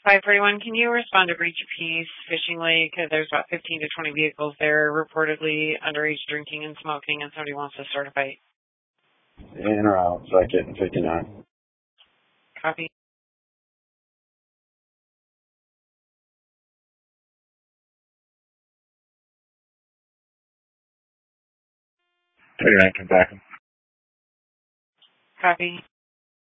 541, can you respond to Breach of Peace, Fishing Lake? There's about 15 to 20 vehicles there, reportedly underage drinking and smoking, and somebody wants to start a fight. In or out, second, 59. Copy. 39, come back. Copy.